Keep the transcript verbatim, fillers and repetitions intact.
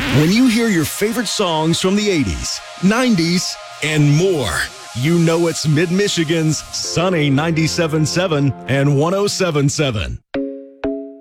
When you hear your favorite songs from the eighties, nineties, and more, you know it's Mid-Michigan's Sunny ninety-seven point seven and one oh seven point seven.